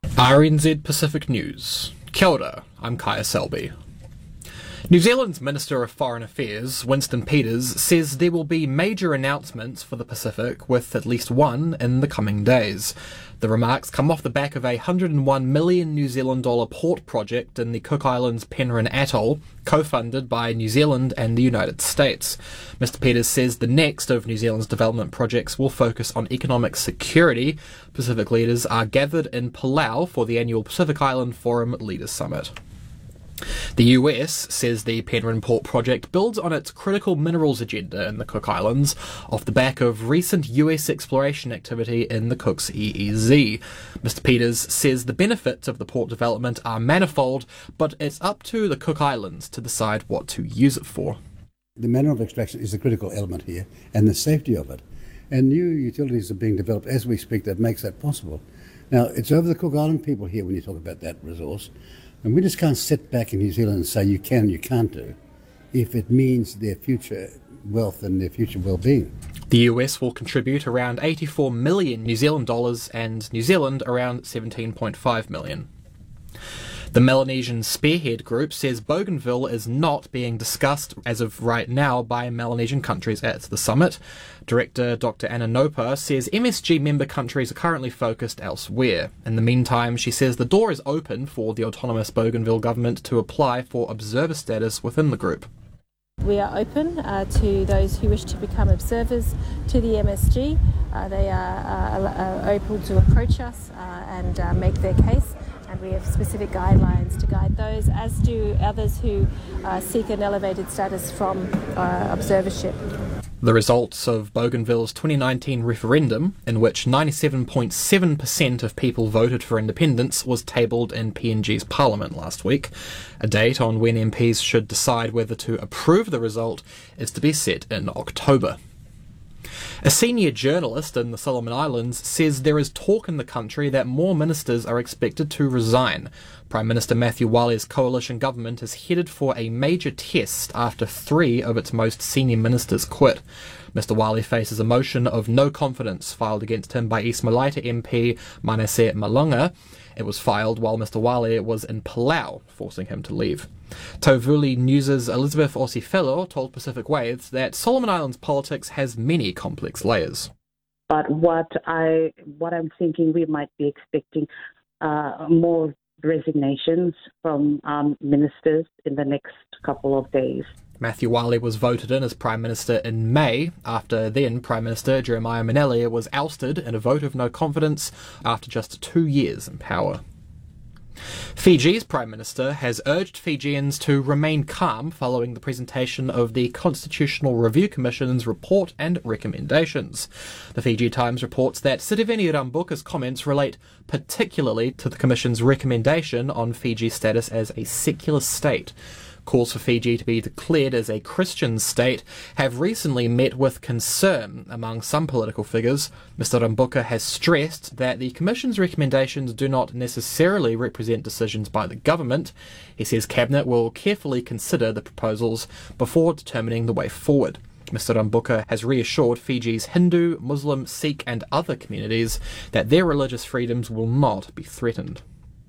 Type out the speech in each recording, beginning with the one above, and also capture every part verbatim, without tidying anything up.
R N Z Pacific News. Kia ora, I'm Kaya Selby. New Zealand's Minister of Foreign Affairs, Winston Peters, says there will be major announcements for the Pacific, with at least one in the coming days. The remarks come off the back of a one hundred and one million New Zealand dollar port project in the Cook Islands Penrhyn Atoll, co-funded by New Zealand and the United States. Mister Peters says the next of New Zealand's development projects will focus on economic security. Pacific leaders are gathered in Palau for the annual Pacific Island Forum Leaders Summit. The U S says the Penrhyn Port project builds on its critical minerals agenda in the Cook Islands off the back of recent U S exploration activity in the Cook's E E Z. Mister Peters says the benefits of the port development are manifold, but it's up to the Cook Islands to decide what to use it for. The manner of extraction is a critical element here, and the safety of it. And new utilities are being developed as we speak that makes that possible. Now, it's over the Cook Island people here when you talk about that resource. And we just can't sit back in New Zealand and say you can and you can't do if it means their future wealth and their future well-being. The U S will contribute around eighty-four million New Zealand dollars and New Zealand around seventeen point five million. The Melanesian Spearhead Group says Bougainville is not being discussed as of right now by Melanesian countries at the summit. Director Doctor Anna Nopa says M S G member countries are currently focused elsewhere. In the meantime, she says the door is open for the autonomous Bougainville government to apply for observer status within the group. We are open uh, to those who wish to become observers to the M S G. Uh, they are uh, uh, able to approach us uh, and uh, make their case. And we have specific guidelines to guide those, as do others who uh, seek an elevated status from uh, observership. The results of Bougainville's twenty nineteen referendum, in which ninety-seven point seven percent of people voted for independence, was tabled in P N G's parliament last week. A date on when M Ps should decide whether to approve the result is to be set in October. A senior journalist in the Solomon Islands says there is talk in the country that more ministers are expected to resign. Prime Minister Matthew Wale's coalition government is headed for a major test after three of its most senior ministers quit. Mister Wale faces a motion of no confidence filed against him by East Malaita M P Manasseh Malonga. It was filed while Mister Wale was in Palau, forcing him to leave. Tauvuli News' Elizabeth Osifelo told Pacific Waves that Solomon Islands politics has many complex layers. But what I what I'm thinking, we might be expecting uh, more resignations from um, ministers in the next couple of days. Matthew Wale was voted in as Prime Minister in May, after then Prime Minister Jeremiah Manele was ousted in a vote of no confidence after just two years in power. Fiji's Prime Minister has urged Fijians to remain calm following the presentation of the Constitutional Review Commission's report and recommendations. The Fiji Times reports that Sitiveni Rabuka's comments relate particularly to the Commission's recommendation on Fiji's status as a secular state. Calls for Fiji to be declared as a Christian state have recently met with concern among some political figures. Mister Rabuka has stressed that the Commission's recommendations do not necessarily represent decisions by the government. He says Cabinet will carefully consider the proposals before determining the way forward. Mister Rabuka has reassured Fiji's Hindu, Muslim, Sikh and other communities that their religious freedoms will not be threatened.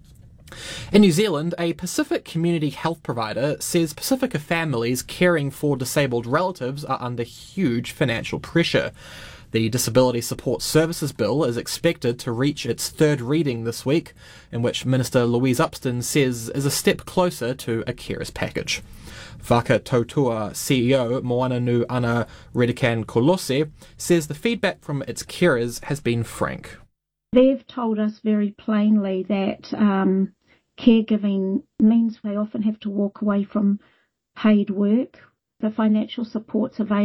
In New Zealand, a Pacific community health provider says Pacifica families caring for disabled relatives are under huge financial pressure. The Disability Support Services Bill is expected to reach its third reading this week, in which Minister Louise Upston says is a step closer to a carers package. Waka Tautua C E O Moana Nu Ana Redikan Kolose says the feedback from its carers has been frank. They've told us very plainly that um, caregiving means they often have to walk away from paid work. The financial support's available.